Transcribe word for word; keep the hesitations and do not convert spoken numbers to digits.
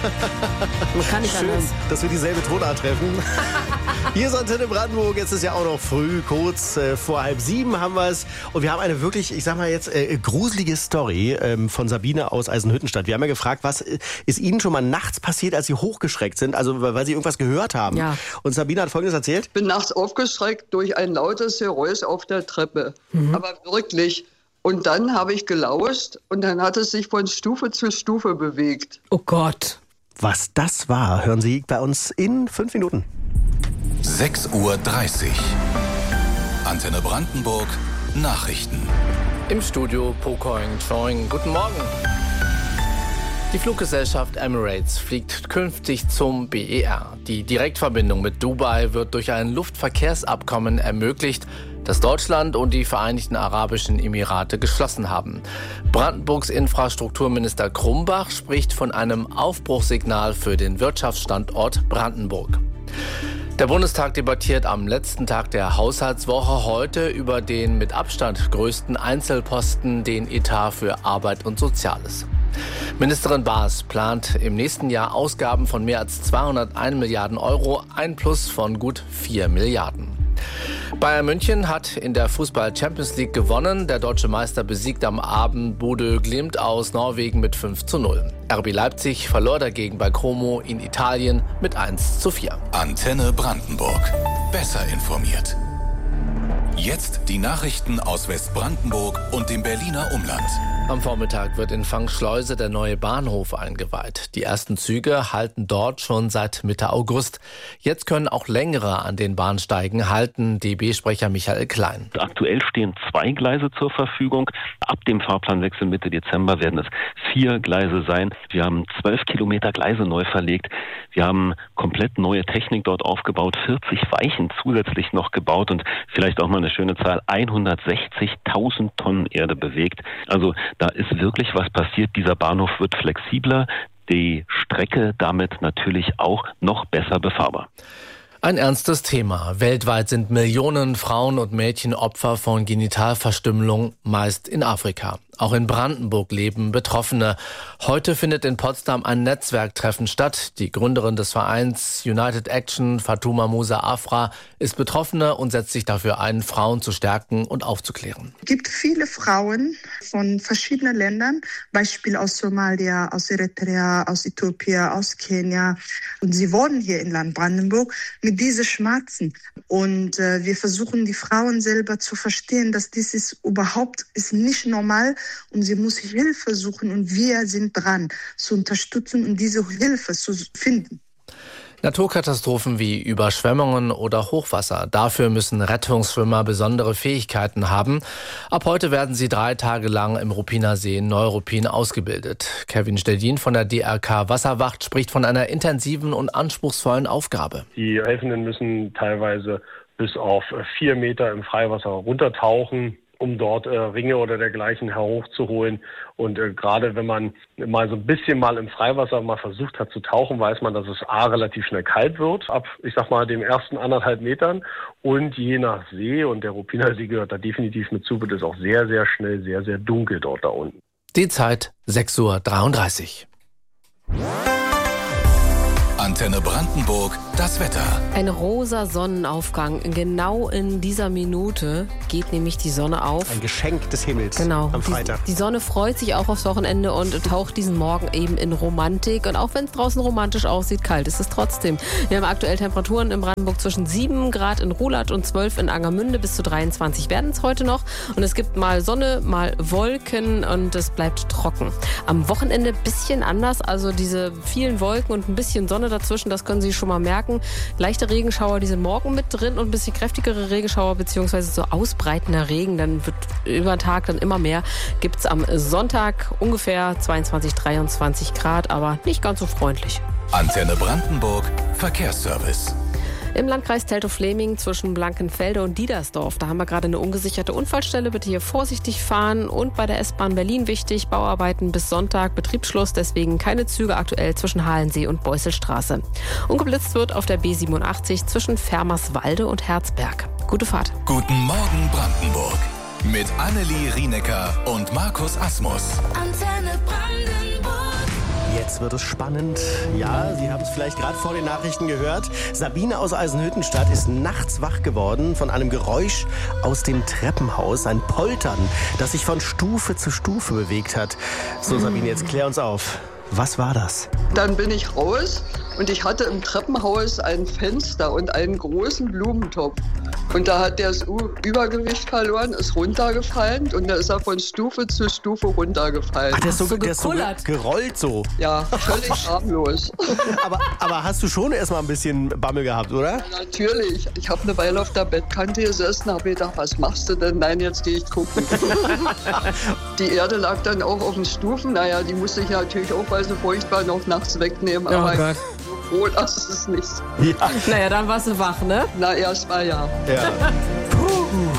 Man kann nicht Schön, anders. dass wir dieselbe Tonart treffen. Hier ist Antenne Brandenburg, jetzt ist ja auch noch früh, kurz äh, vor halb sieben haben wir es. Und wir haben eine wirklich, ich sag mal jetzt, äh, gruselige Story ähm, von Sabine aus Eisenhüttenstadt. Wir haben ja gefragt, was ist Ihnen schon mal nachts passiert, als Sie hochgeschreckt sind, also weil Sie irgendwas gehört haben. Ja. Und Sabine hat Folgendes erzählt. Ich bin nachts aufgeschreckt durch ein lautes Geräusch auf der Treppe. Mhm. Aber wirklich. Und dann habe ich gelauscht und dann hat es sich von Stufe zu Stufe bewegt. Oh Gott. Was das war, hören Sie bei uns in fünf Minuten. sechs Uhr dreißig. Antenne Brandenburg. Nachrichten. Im Studio Pocoing Choing. Guten Morgen. Die Fluggesellschaft Emirates fliegt künftig zum B E R. Die Direktverbindung mit Dubai wird durch ein Luftverkehrsabkommen ermöglicht, das Deutschland und die Vereinigten Arabischen Emirate geschlossen haben. Brandenburgs Infrastrukturminister Krumbach spricht von einem Aufbruchssignal für den Wirtschaftsstandort Brandenburg. Der Bundestag debattiert am letzten Tag der Haushaltswoche heute über den mit Abstand größten Einzelposten, den Etat für Arbeit und Soziales. Ministerin Baas plant im nächsten Jahr Ausgaben von mehr als zweihunderteins Milliarden Euro, ein Plus von gut vier Milliarden. Bayern München hat in der Fußball-Champions League gewonnen. Der deutsche Meister besiegt am Abend Bodø Glimt aus Norwegen mit fünf zu null. R B Leipzig verlor dagegen bei Como in Italien mit eins zu vier. Antenne Brandenburg. Besser informiert. Jetzt die Nachrichten aus Westbrandenburg und dem Berliner Umland. Am Vormittag wird in Fangschleuse der neue Bahnhof eingeweiht. Die ersten Züge halten dort schon seit Mitte August. Jetzt können auch längere an den Bahnsteigen halten, D B-Sprecher Michael Klein. Aktuell stehen zwei Gleise zur Verfügung. Ab dem Fahrplanwechsel Mitte Dezember werden es vier Gleise sein. Wir haben zwölf Kilometer Gleise neu verlegt. Wir haben komplett neue Technik dort aufgebaut, vierzig Weichen zusätzlich noch gebaut und vielleicht auch mal eine schöne Zahl, hundertsechzigtausend Tonnen Erde bewegt. Also da ist wirklich was passiert. Dieser Bahnhof wird flexibler, die Strecke damit natürlich auch noch besser befahrbar. Ein ernstes Thema. Weltweit sind Millionen Frauen und Mädchen Opfer von Genitalverstümmelung, meist in Afrika. Auch in Brandenburg leben Betroffene. Heute findet in Potsdam ein Netzwerktreffen statt. Die Gründerin des Vereins United Action, Fatuma Musa Afra, ist Betroffene und setzt sich dafür ein, Frauen zu stärken und aufzuklären. Es gibt viele Frauen von verschiedenen Ländern, Beispiel aus Somalia, aus Eritrea, aus Äthiopien, aus Kenia. Und sie wohnen hier in Land Brandenburg mit diesen Schmerzen. Und äh, wir versuchen, die Frauen selber zu verstehen, dass dies ist überhaupt ist nicht normal. Und sie muss Hilfe suchen und wir sind dran, zu unterstützen und diese Hilfe zu finden. Naturkatastrophen wie Überschwemmungen oder Hochwasser. Dafür müssen Rettungsschwimmer besondere Fähigkeiten haben. Ab heute werden sie drei Tage lang im Ruppiner See in Neuruppin ausgebildet. Kevin Stedin von der D R K Wasserwacht spricht von einer intensiven und anspruchsvollen Aufgabe. Die Helfenden müssen teilweise bis auf vier Meter im Freiwasser runtertauchen, um dort äh, Ringe oder dergleichen heraufzuholen. Und äh, gerade wenn man mal so ein bisschen mal im Freiwasser mal versucht hat zu tauchen, weiß man, dass es A, relativ schnell kalt wird, ab, ich sag mal, den ersten anderthalb Metern. Und je nach See, und der Ruppiner See gehört da definitiv mit zu, wird es auch sehr, sehr schnell, sehr, sehr dunkel dort da unten. Die Zeit sechs Uhr dreiunddreißig. Antenne Brandenburg, das Wetter. Ein rosa Sonnenaufgang. Genau in dieser Minute geht nämlich die Sonne auf. Ein Geschenk des Himmels Genau. am Freitag. Die, die Sonne freut sich auch aufs Wochenende und taucht diesen Morgen eben in Romantik. Und auch wenn es draußen romantisch aussieht, kalt ist es trotzdem. Wir haben aktuell Temperaturen in Brandenburg zwischen sieben Grad in Ruhlath und zwölf in Angermünde. Bis zu dreiundzwanzig werden es heute noch. Und es gibt mal Sonne, mal Wolken und es bleibt trocken. Am Wochenende ein bisschen anders. Also diese vielen Wolken und ein bisschen Sonne dazwischen, das können Sie schon mal merken. Leichte Regenschauer, die sind morgen mit drin und ein bisschen kräftigere Regenschauer beziehungsweise so ausbreitender Regen. Dann wird über den Tag dann immer mehr. Gibt es am Sonntag ungefähr zweiundzwanzig, dreiundzwanzig Grad, aber nicht ganz so freundlich. Antenne Brandenburg, Verkehrsservice. Im Landkreis Teltow-Fläming zwischen Blankenfelde und Diedersdorf. Da haben wir gerade eine ungesicherte Unfallstelle. Bitte hier vorsichtig fahren. Und bei der S-Bahn Berlin wichtig, Bauarbeiten bis Sonntag, Betriebsschluss. Deswegen keine Züge aktuell zwischen Halensee und Beusselstraße. Und geblitzt wird auf der B siebenundachtzig zwischen Fermerswalde und Herzberg. Gute Fahrt. Guten Morgen Brandenburg. Mit Annelie Rienecker und Markus Asmus. Antenne Brandenburg. Jetzt Jetzt wird es spannend. Ja, Sie haben es vielleicht gerade vor den Nachrichten gehört. Sabine aus Eisenhüttenstadt ist nachts wach geworden von einem Geräusch aus dem Treppenhaus. Ein Poltern, das sich von Stufe zu Stufe bewegt hat. So, Sabine, jetzt klär uns auf. Was war das? Dann bin ich raus und ich hatte im Treppenhaus ein Fenster und einen großen Blumentopf. Und da hat der das Übergewicht verloren, ist runtergefallen und da ist er von Stufe zu Stufe runtergefallen. Ach, der ist so, So der ist so ge gekullert. gerollt so. Ja, völlig harmlos. Aber, aber hast du schon erstmal ein bisschen Bammel gehabt, oder? Natürlich. Ich habe eine Weile auf der Bettkante gesessen, habe gedacht, was machst du denn? Nein, jetzt gehe ich gucken. Die Erde lag dann auch auf den Stufen. Naja, die musste ich natürlich auch, weil sie feucht war, noch nachts wegnehmen. Oh Aber Gott. ich bin froh, dass es nicht. Ja. Naja, dann warst du wach, ne? Na, erst mal ja. ja.